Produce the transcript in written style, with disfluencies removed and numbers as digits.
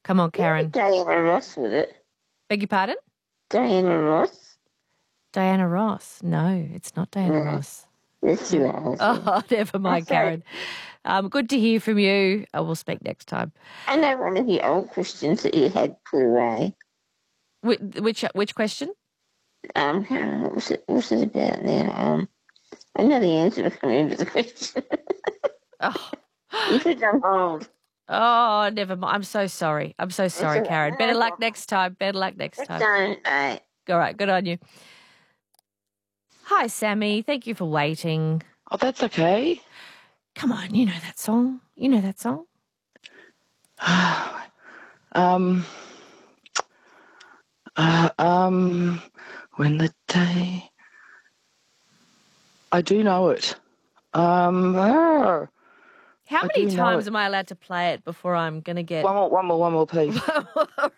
Come on, Karen. Diana Ross with it. Beg your pardon? Diana Ross? Diana Ross. No, it's not Diana Ross. Yes, you are. Oh, never mind, Karen. Good to hear from you. We'll speak next time. I know one of the old questions that you had put away. Which question? What was it about now? I know the answer, but I can't remember the question. Oh. You put it on hold. Oh, never mind. I'm so sorry. Karen. Better luck next time. Next time, bye. All right, good on you. Hi, Sammy. Thank you for waiting. Oh, that's okay. Come on, you know that song. When the day... I do know it. How many times am I allowed to play it before I'm going to get... One more, please. All